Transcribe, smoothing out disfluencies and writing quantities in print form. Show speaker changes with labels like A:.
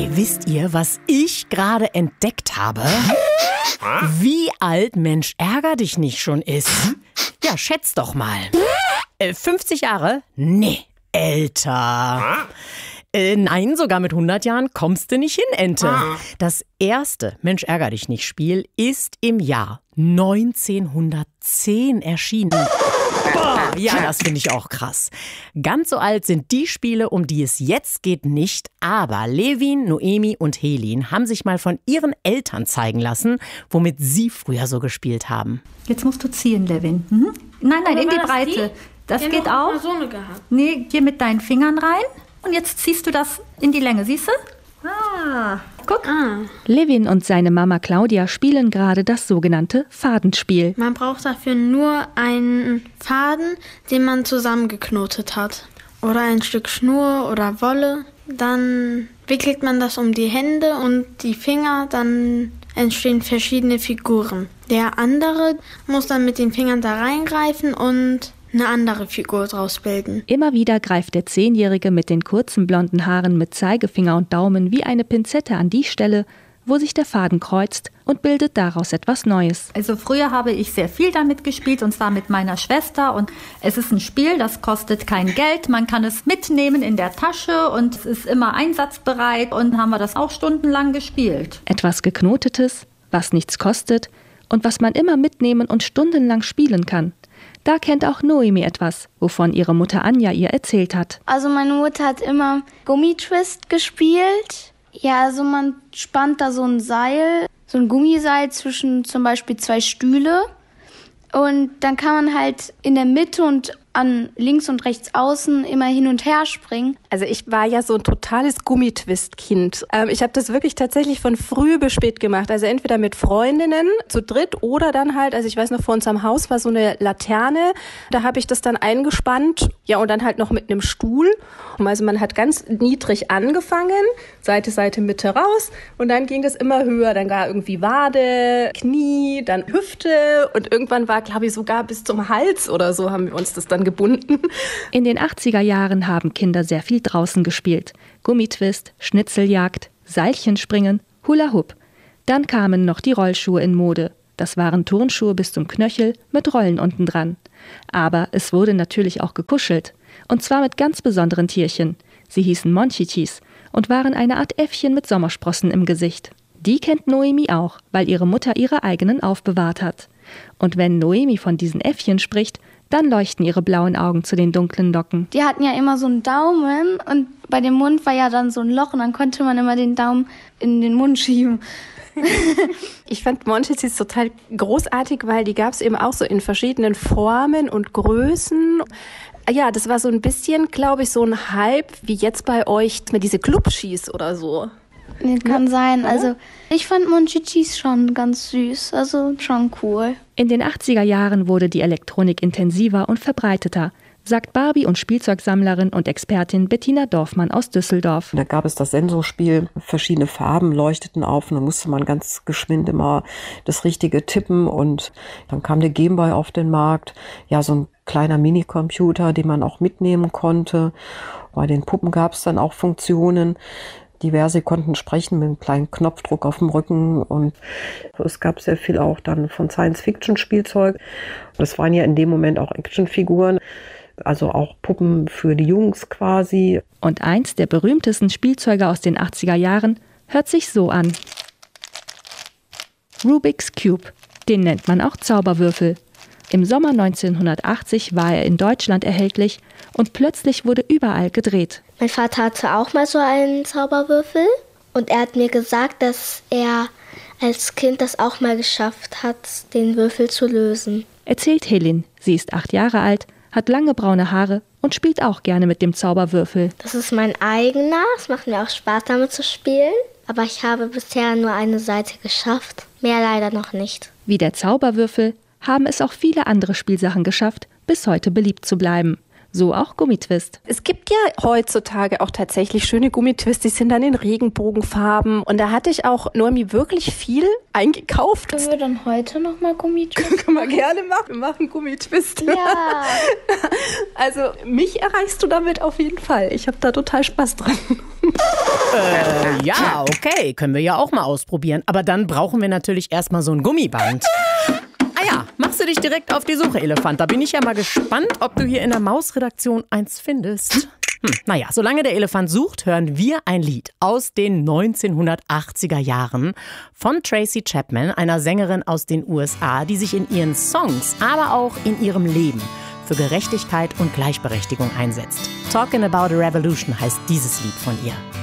A: Wisst ihr, was ich gerade entdeckt habe? Wie alt Mensch ärger dich nicht schon ist? Ja, schätz doch mal. 50 Jahre? Nee, älter. Nein, sogar mit 100 Jahren kommst du nicht hin, Ente. Das erste Mensch ärger dich nicht Spiel ist im Jahr 1910 erschienen. Boah, ja, das finde ich auch krass. Ganz so alt sind die Spiele, um die es jetzt geht, nicht. Aber Levin, Noemi und Helin haben sich mal von ihren Eltern zeigen lassen, womit sie früher so gespielt haben.
B: Jetzt musst du ziehen, Levin. Mhm. Nein, in die Breite. Das geht auch.
C: So eine gehabt.
B: Nee, geh mit deinen Fingern rein. Und jetzt ziehst du das in die Länge, siehst du? Guck.
D: Levin und seine Mama Claudia spielen gerade das sogenannte Fadenspiel.
C: Man braucht dafür nur einen Faden, den man zusammengeknotet hat. Oder ein Stück Schnur oder Wolle. Dann wickelt man das um die Hände und die Finger, dann entstehen verschiedene Figuren. Der andere muss dann mit den Fingern da reingreifen und eine andere Figur draus bilden.
D: Immer wieder greift der 10-Jährige mit den kurzen blonden Haaren mit Zeigefinger und Daumen wie eine Pinzette an die Stelle, wo sich der Faden kreuzt und bildet daraus etwas Neues.
B: Also früher habe ich sehr viel damit gespielt und zwar mit meiner Schwester und es ist ein Spiel, das kostet kein Geld, man kann es mitnehmen in der Tasche und es ist immer einsatzbereit und haben wir das auch stundenlang gespielt.
D: Etwas Geknotetes, was nichts kostet und was man immer mitnehmen und stundenlang spielen kann. Da kennt auch Noemi etwas, wovon ihre Mutter Anja ihr erzählt hat.
E: Also meine Mutter hat immer Gummitwist gespielt. Ja, also man spannt da so ein Seil, so ein Gummiseil zwischen zum Beispiel 2 Stühle. Und dann kann man halt in der Mitte und an links und rechts außen immer hin und her springen.
F: Also ich war ja so ein totales Gummitwist-Kind. Ich habe das wirklich tatsächlich von früh bis spät gemacht. Also entweder mit Freundinnen zu dritt oder dann halt, also ich weiß noch, vor unserem Haus war so eine Laterne. Da habe ich das dann eingespannt. Ja, und dann halt noch mit einem Stuhl. Also man hat ganz niedrig angefangen, Seite, Mitte raus. Und dann ging das immer höher. Dann war irgendwie Wade, Knie, dann Hüfte. Und irgendwann war, glaube ich, sogar bis zum Hals oder so haben wir uns das dann gebunden.
D: In den 80er Jahren haben Kinder sehr viel draußen gespielt. Gummitwist, Schnitzeljagd, Seilchenspringen, Hula Hoop. Dann kamen noch die Rollschuhe in Mode. Das waren Turnschuhe bis zum Knöchel mit Rollen unten dran. Aber es wurde natürlich auch gekuschelt. Und zwar mit ganz besonderen Tierchen. Sie hießen Monchichis und waren eine Art Äffchen mit Sommersprossen im Gesicht. Die kennt Noemi auch, weil ihre Mutter ihre eigenen aufbewahrt hat. Und wenn Noemi von diesen Äffchen spricht, dann leuchten ihre blauen Augen zu den dunklen Locken.
E: Die hatten ja immer so einen Daumen und bei dem Mund war ja dann so ein Loch und dann konnte man immer den Daumen in den Mund schieben.
F: Ich fand Monchichis total großartig, weil die gab es eben auch so in verschiedenen Formen und Größen. Ja, das war so ein bisschen, glaube ich, so ein Hype, wie jetzt bei euch mit diese Clubschis oder so.
E: Kann sein. Also ich fand Monchichis schon ganz süß, also schon cool.
D: In den 80er Jahren wurde die Elektronik intensiver und verbreiteter, sagt Barbie- und Spielzeugsammlerin und Expertin Bettina Dorfmann aus Düsseldorf.
G: Da gab es das Sensorspiel, verschiedene Farben leuchteten auf und dann musste man ganz geschwind immer das Richtige tippen und dann kam der Game Boy auf den Markt. Ja, so ein kleiner Minicomputer, den man auch mitnehmen konnte. Bei den Puppen gab es dann auch Funktionen. Diverse konnten sprechen mit einem kleinen Knopfdruck auf dem Rücken und es gab sehr viel auch dann von Science-Fiction-Spielzeug. Das waren ja in dem Moment auch Actionfiguren, also auch Puppen für die Jungs quasi.
D: Und eins der berühmtesten Spielzeuge aus den 80er Jahren hört sich so an. Rubik's Cube, den nennt man auch Zauberwürfel. Im Sommer 1980 war er in Deutschland erhältlich und plötzlich wurde überall gedreht.
H: Mein Vater hatte auch mal so einen Zauberwürfel und er hat mir gesagt, dass er als Kind das auch mal geschafft hat, den Würfel zu lösen.
D: Erzählt Helin. Sie ist 8 Jahre alt, hat lange braune Haare und spielt auch gerne mit dem Zauberwürfel.
H: Das ist mein eigener, es macht mir auch Spaß damit zu spielen, aber ich habe bisher nur eine Seite geschafft, mehr leider noch nicht.
D: Wie der Zauberwürfel haben es auch viele andere Spielsachen geschafft, bis heute beliebt zu bleiben. So auch Gummitwist.
F: Es gibt ja heutzutage auch tatsächlich schöne Gummitwists, die sind dann in Regenbogenfarben. Und da hatte ich auch, Noemi, wirklich viel eingekauft.
E: Können wir dann heute nochmal Gummitwist?
F: Können wir gerne machen. Wir machen Gummitwist.
E: Ja.
F: Also mich erreichst du damit auf jeden Fall. Ich habe da total Spaß dran.
A: Ja, okay, können wir ja auch mal ausprobieren. Aber dann brauchen wir natürlich erstmal so ein Gummiband. Ah ja, machst du dich direkt auf die Suche, Elefant. Da bin ich ja mal gespannt, ob du hier in der Mausredaktion eins findest. Naja, solange der Elefant sucht, hören wir ein Lied aus den 1980er Jahren von Tracy Chapman, einer Sängerin aus den USA, die sich in ihren Songs, aber auch in ihrem Leben für Gerechtigkeit und Gleichberechtigung einsetzt. Talking About a Revolution heißt dieses Lied von ihr.